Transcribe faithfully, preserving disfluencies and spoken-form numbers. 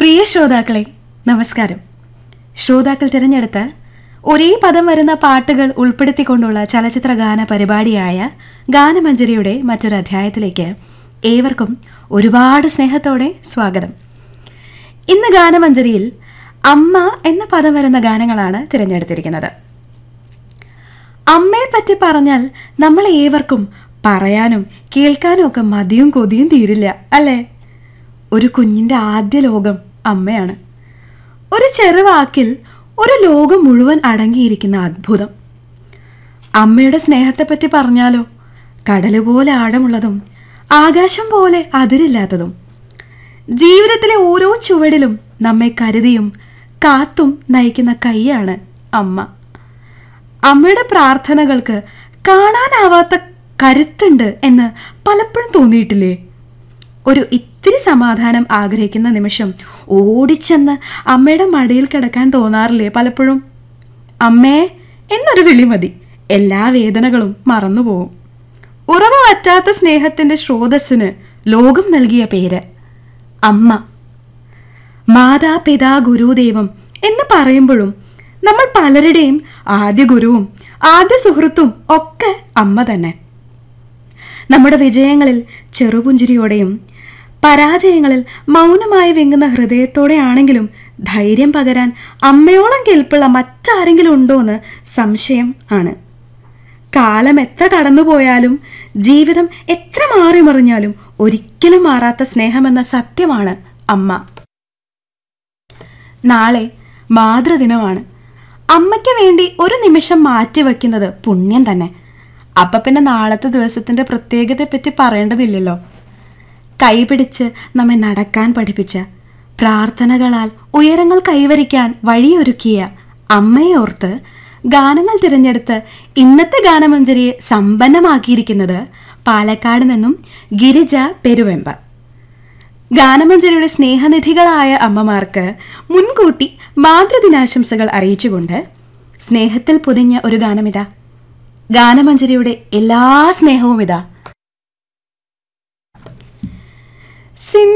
പ്രിയ ശ്രോതാക്കളെ നമസ്കാരം. ശ്രോതാക്കൾ തിരഞ്ഞെടുത്ത ഒരേ പദം വരുന്ന പാട്ടുകൾ ഉൾപ്പെടുത്തിക്കൊണ്ടുള്ള ചലച്ചിത്ര ഗാന പരിപാടിയായ ഗാനമഞ്ജരിയുടെ മറ്റൊരു അധ്യായത്തിലേക്ക് ഏവർക്കും ഒരുപാട് സ്നേഹത്തോടെ സ്വാഗതം. ഇന്ന് ഗാനമഞ്ജരിയിൽ അമ്മ എന്ന പദം വരുന്ന ഗാനങ്ങളാണ് തിരഞ്ഞെടുത്തിരിക്കുന്നത്. അമ്മയെ പറ്റി പറഞ്ഞാൽ നമ്മൾ ഏവർക്കും പറയാനും കേൾക്കാനും ഒക്കെ മതിയും കൊതിയും തീരില്ല അല്ലേ? ഒരു കുഞ്ഞിൻ്റെ ആദ്യ ലോകം അമ്മയാണ്. ഒരു ചെറുവാക്കിൽ ഒരു ലോകം മുഴുവൻ അടങ്ങിയിരിക്കുന്ന അത്ഭുതം. അമ്മയുടെ സ്നേഹത്തെപ്പറ്റി പറഞ്ഞാലോ, കടല് പോലെ ആഴമുള്ളതും ആകാശം പോലെ അതിരില്ലാത്തതും, ജീവിതത്തിലെ ഓരോ ചുവടിലും നമ്മെ കരുതിയും കാത്തും നയിക്കുന്ന കൈയാണ് അമ്മ. അമ്മയുടെ പ്രാർത്ഥനകൾക്ക് കാണാനാവാത്ത കരുത്തുണ്ട് എന്ന് പലപ്പോഴും തോന്നിയിട്ടില്ലേ? ഒരു ഇത്തിരി സമാധാനം ആഗ്രഹിക്കുന്ന നിമിഷം ഓടിച്ചെന്ന് അമ്മയുടെ മടിയിൽ കിടക്കാൻ തോന്നാറില്ലേ പലപ്പോഴും? അമ്മേ എന്നൊരു വിളി മതി, എല്ലാ വേദനകളും മറന്നുപോകും. ഉറവ വറ്റാത്ത സ്നേഹത്തിൻ്റെ സ്രോതസ്സിന് ലോകം നൽകിയ പേര് അമ്മ. മാതാ പിതാ ഗുരുദേവം എന്ന് പറയുമ്പോഴും നമ്മൾ പലരുടെയും ആദ്യ ഗുരുവും ആദ്യ സുഹൃത്തും ഒക്കെ അമ്മ തന്നെ. നമ്മുടെ വിജയങ്ങളിൽ ചെറുപുഞ്ചിരിയോടെയും പരാജയങ്ങളിൽ മൗനമായി വെങ്ങുന്ന ഹൃദയത്തോടെയാണെങ്കിലും ധൈര്യം പകരാൻ അമ്മയോളം കേൾപ്പുള്ള മറ്റാരെങ്കിലും ഉണ്ടോ എന്ന് സംശയം ആണ്. കാലം എത്ര കടന്നുപോയാലും ജീവിതം എത്ര മാറിമറിഞ്ഞാലും ഒരിക്കലും മാറാത്ത സ്നേഹമെന്ന സത്യമാണ് അമ്മ. നാളെ മാതൃദിനമാണ്. അമ്മയ്ക്ക് വേണ്ടി ഒരു നിമിഷം മാറ്റിവെക്കുന്നത് പുണ്യം തന്നെ. അപ്പം പിന്നെ നാളത്തെ ദിവസത്തിൻ്റെ പ്രത്യേകതയെപ്പറ്റി പറയേണ്ടതില്ലല്ലോ. കൈപിടിച്ച് നമ്മെ നടക്കാൻ പഠിപ്പിച്ച, പ്രാർത്ഥനകളാൽ ഉയരങ്ങൾ കൈവരിക്കാൻ വഴിയൊരുക്കിയ അമ്മയെ ഓർത്ത് ഗാനങ്ങൾ തിരഞ്ഞെടുത്ത് ഇന്നത്തെ ഗാനമഞ്ജരിയെ സമ്പന്നമാക്കിയിരിക്കുന്നത് പാലക്കാട് നിന്നും ഗിരിജ പെരുവെമ്പ. ഗാനമഞ്ജരിയുടെ സ്നേഹനിധികളായ അമ്മമാർക്ക് മുൻകൂട്ടി മാതൃദിനാശംസകൾ അറിയിച്ചുകൊണ്ട് സ്നേഹത്തിൽ പൊതിഞ്ഞ ഒരു ഗാനമിതാ. ഗാനമഞ്ജരിയുടെ എല്ലാ സ്നേഹവും ഇതാ.